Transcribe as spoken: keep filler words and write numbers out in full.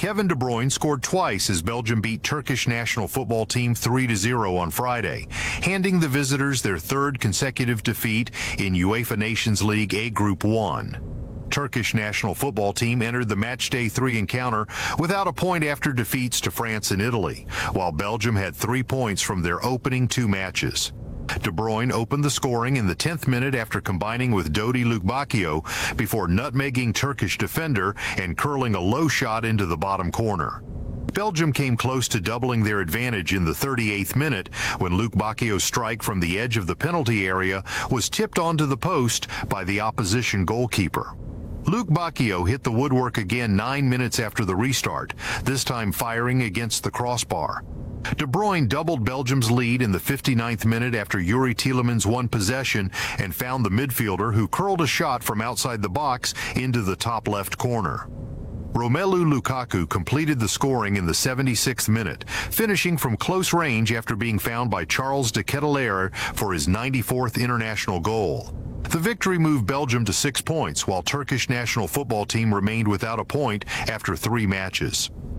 Kevin De Bruyne scored twice as Belgium beat Turkish national football team three to zero on Friday, handing the visitors their third consecutive defeat in UEFA Nations League A Group one. Turkish national football team entered the matchday three encounter without a point after defeats to France and Italy, while Belgium had three points from their opening two matches. De Bruyne opened the scoring in the tenth minute after combining with Dodi Lukebakio before nutmegging Turkish defender and curling a low shot into the bottom corner. Belgium came close to doubling their advantage in the thirty-eighth minute when Lukebakio's strike from the edge of the penalty area was tipped onto the post by the opposition goalkeeper. Lukebakio hit the woodwork again nine minutes after the restart, this time firing against the crossbar. De Bruyne doubled Belgium's lead in the fifty-ninth minute after Yuri Tielemans won possession and found the midfielder who curled a shot from outside the box into the top left corner. Romelu Lukaku completed the scoring in the seventy-sixth minute, finishing from close range after being found by Charles de Ketelaere for his ninety-fourth international goal. The victory moved Belgium to six points, while Turkish national football team remained without a point after three matches.